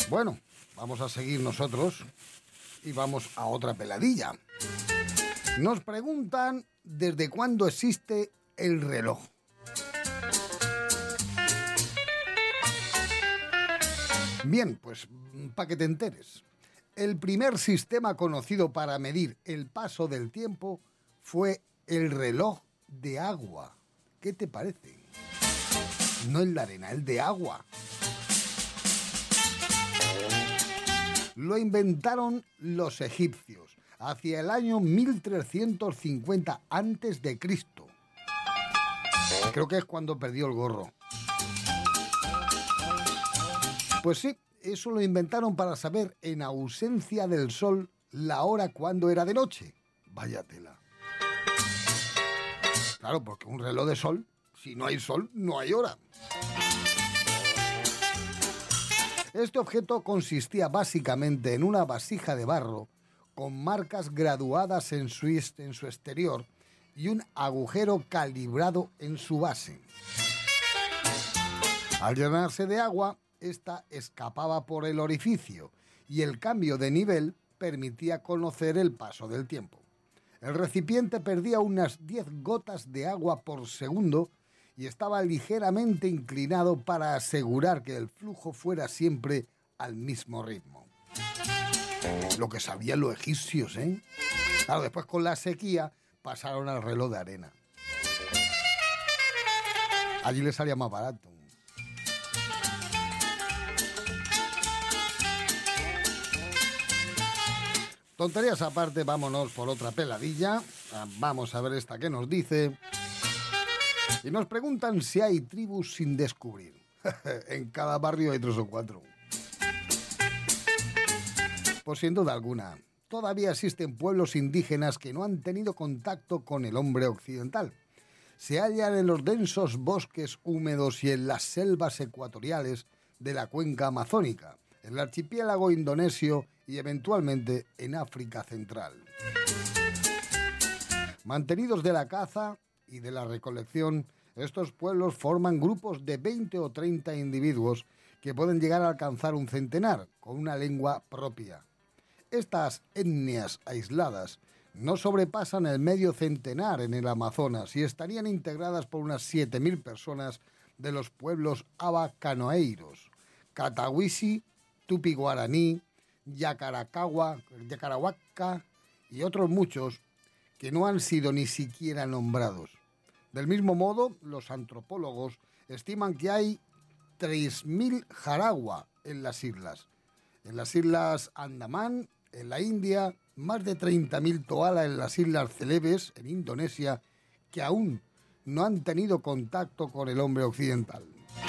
Bueno, vamos a seguir nosotros y vamos a otra peladilla. Nos preguntan desde cuándo existe el reloj. Bien, pues para que te enteres. El primer sistema conocido para medir el paso del tiempo fue el reloj de agua. ¿Qué te parece? No el de arena, el de agua. Lo inventaron los egipcios hacia el año 1350 antes de Cristo. Creo que es cuando perdió el gorro. Pues sí, eso lo inventaron para saber en ausencia del sol la hora cuando era de noche. Vaya tela. Claro, porque un reloj de sol, si no hay sol, no hay hora. Este objeto consistía básicamente en una vasija de barro con marcas graduadas en su exterior y un agujero calibrado en su base. Al llenarse de agua, esta escapaba por el orificio y el cambio de nivel permitía conocer el paso del tiempo. El recipiente perdía unas 10 gotas de agua por segundo y estaba ligeramente inclinado para asegurar que el flujo fuera siempre al mismo ritmo. Lo que sabían los egipcios, ¿eh? Claro, después con la sequía pasaron al reloj de arena. Allí les salía más barato. Tonterías aparte, vámonos por otra peladilla. Vamos a ver esta que nos dice. Y nos preguntan si hay tribus sin descubrir. En cada barrio hay 3 o 4. Pues sin duda alguna, todavía existen pueblos indígenas que no han tenido contacto con el hombre occidental. Se hallan en los densos bosques húmedos y en las selvas ecuatoriales de la cuenca amazónica, en el archipiélago indonesio y eventualmente en África Central. Mantenidos de la caza y de la recolección, estos pueblos forman grupos de 20 o 30 individuos que pueden llegar a alcanzar un centenar, con una lengua propia. Estas etnias aisladas no sobrepasan el medio centenar en el Amazonas y estarían integradas por unas 7.000 personas de los pueblos abacanoeiros, Catahuisi, Tupi-Guaraní, Yacarahuaca y otros muchos que no han sido ni siquiera nombrados. Del mismo modo, los antropólogos estiman que hay 3.000 jaragua en las islas. En las islas Andamán, en la India, más de 30.000 toala en las islas Celebes, en Indonesia, que aún no han tenido contacto con el hombre occidental.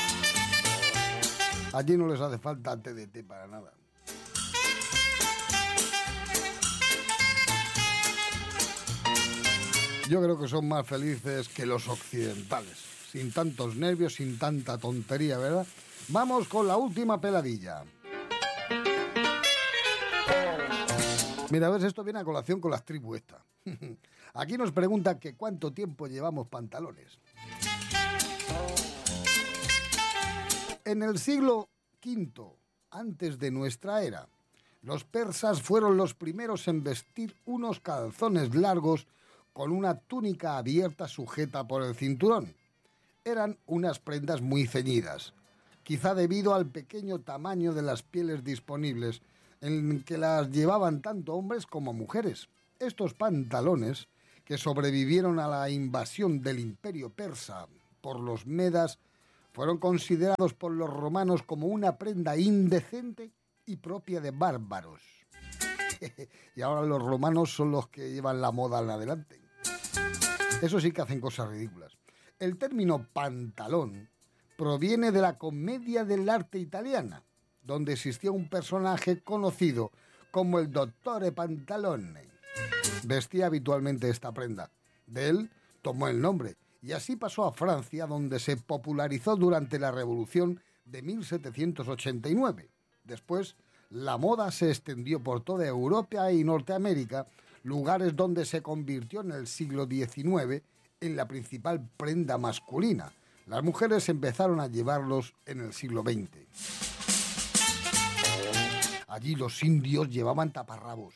Allí no les hace falta TDT para nada. Yo creo que son más felices que los occidentales, sin tantos nervios, sin tanta tontería, ¿verdad? Vamos con la última peladilla. Mira, a ver, esto viene a colación con las tribus esta. Aquí nos preguntan que cuánto tiempo llevamos pantalones. En el siglo V, antes de nuestra era, los persas fueron los primeros en vestir unos calzones largos con una túnica abierta sujeta por el cinturón. Eran unas prendas muy ceñidas, quizá debido al pequeño tamaño de las pieles disponibles, en que las llevaban tanto hombres como mujeres. Estos pantalones, que sobrevivieron a la invasión del imperio persa por los medas, fueron considerados por los romanos como una prenda indecente y propia de bárbaros. Y ahora los romanos son los que llevan la moda en adelante. Eso sí que hacen cosas ridículas. El término pantalón proviene de la comedia del arte italiana, donde existía un personaje conocido como el Dottore Pantalone. Vestía habitualmente esta prenda. De él tomó el nombre y así pasó a Francia, donde se popularizó durante la Revolución de 1789. Después, la moda se extendió por toda Europa y Norteamérica, lugares donde se convirtió en el siglo XIX en la principal prenda masculina. Las mujeres empezaron a llevarlos en el siglo XX. allí los indios llevaban taparrabos.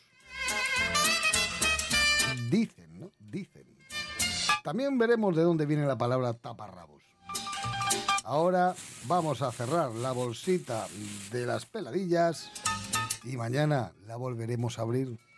Dicen, ¿no? Dicen. También veremos de dónde viene la palabra taparrabos. Ahora vamos a cerrar la bolsita de las peladillas y mañana la volveremos a abrir